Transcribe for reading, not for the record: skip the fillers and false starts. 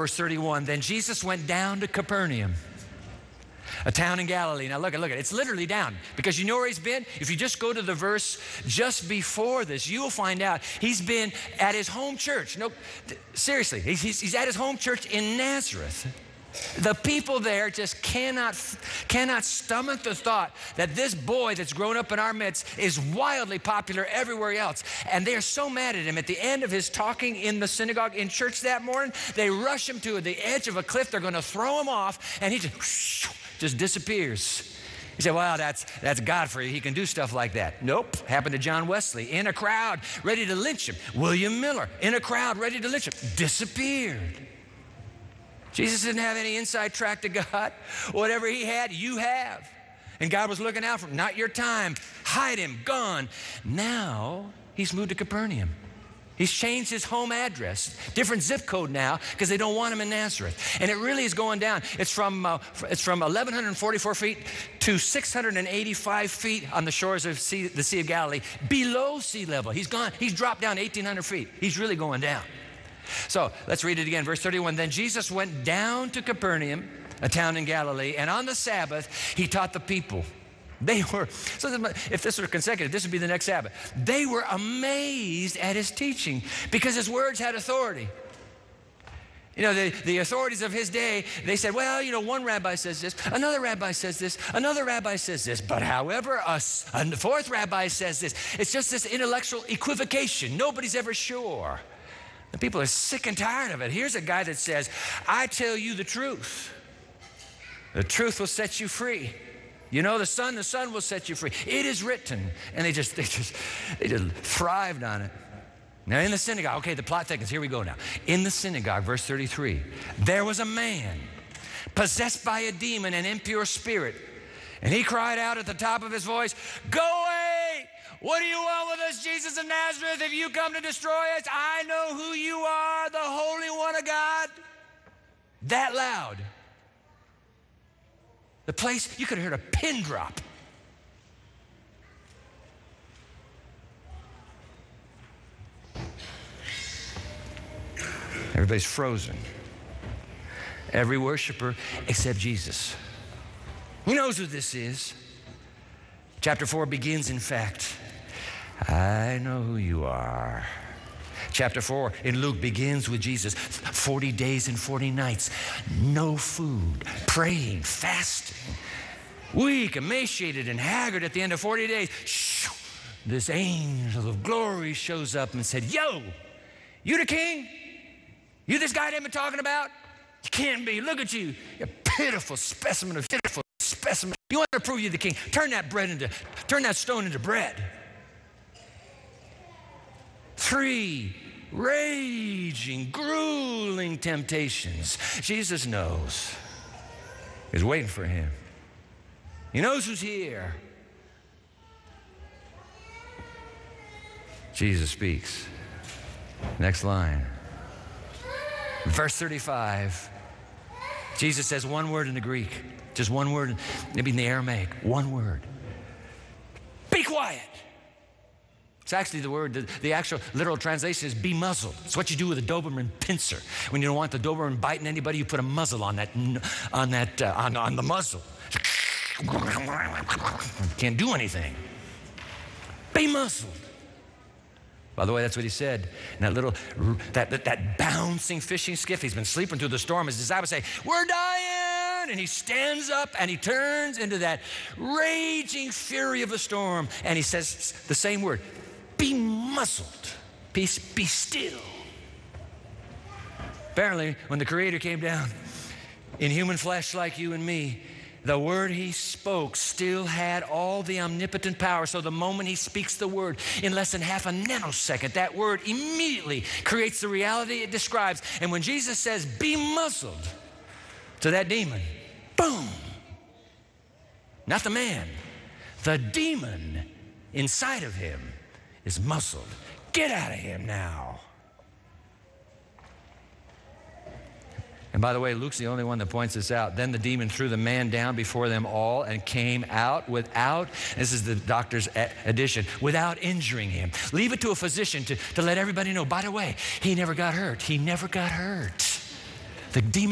verse 31. Then Jesus went down to Capernaum, a town in Galilee. Now look at it. It's literally down, because you know where he's been? If you just go to the verse just before this, you will find out he's been at his home church. No, seriously, he's at his home church in Nazareth. The people there just cannot stomach the thought that this boy that's grown up in our midst is wildly popular everywhere else. And they are so mad at him. At the end of his talking in the synagogue in church that morning, they rush him to the edge of a cliff. They're going to throw him off, and he just disappears. You say, well, that's God for you. He can do stuff like that. Nope. Happened to John Wesley. In a crowd, ready to lynch him. William Miller, in a crowd, ready to lynch him. Disappeared. Jesus didn't have any inside track to God. Whatever he had, you have. And God was looking out for him. Not your time. Hide him. Gone. Now, he's moved to Capernaum. He's changed his home address. Different zip code now, because they don't want him in Nazareth. And it really is going down. It's from 1,144 feet to 685 feet on the shores of the Sea of Galilee, below sea level. He's gone. He's dropped down 1,800 feet. He's really going down. So let's read it again. Verse 31. Then Jesus went down to Capernaum, a town in Galilee, and on the Sabbath, he taught the people. If this were consecutive, this would be the next Sabbath. They were amazed at his teaching because his words had authority. You know, the authorities of his day, they said, well, you know, one rabbi says this, another rabbi says this, another rabbi says this, but however, a fourth rabbi says this. It's just this intellectual equivocation. Nobody's ever sure. The people are sick and tired of it. Here's a guy that says, I tell you the truth. The truth will set you free. You know the Son will set you free. It is written. And they just thrived on it. Now in the synagogue, okay, the plot thickens. Here we go now. In the synagogue, verse 33, there was a man possessed by a demon, an impure spirit. And he cried out at the top of his voice, go away! What do you want with us, Jesus of Nazareth? If you come to destroy us, I know who you are, the Holy One of God. That loud. The place, you could have heard a pin drop. Everybody's frozen. Every worshiper except Jesus. He knows who this is. Chapter 4 begins, in fact, I know who you are. Chapter 4 in Luke begins with Jesus, 40 days and 40 nights, no food, praying, fasting, weak, emaciated, and haggard. At the end of 40 days, this angel of glory shows up and said, yo, you the king? You this guy they've been talking about? You can't be. Look at you. You're a pitiful specimen of pitiful specimen. You want to prove you're the king? Turn that stone into bread. 3 raging, grueling temptations. Jesus knows. He's waiting for him. He knows who's here. Jesus speaks. Next line. Verse 35. Jesus says one word in the Greek. Just one word, maybe in the Aramaic. One word. Be quiet. It's actually the word, the actual literal translation is be muzzled. It's what you do with a Doberman pincer. When you don't want the Doberman biting anybody, you put a muzzle on the muzzle. Can't do anything. Be muzzled. By the way, that's what he said. And that bouncing fishing skiff, he's been sleeping through the storm. His disciples say, we're dying. And he stands up and he turns into that raging fury of a storm. And he says the same word, be muzzled, be still. Apparently, when the Creator came down in human flesh like you and me, the word he spoke still had all the omnipotent power. So the moment he speaks the word, in less than half a nanosecond, that word immediately creates the reality it describes. And when Jesus says, be muzzled to that demon, boom. Not the man, the demon inside of him is muzzled. Get out of him now. And by the way, Luke's the only one that points this out. Then the demon threw the man down before them all and came out without, this is the doctor's addition, without injuring him. Leave it to a physician to let everybody know, by the way, he never got hurt. He never got hurt. The demon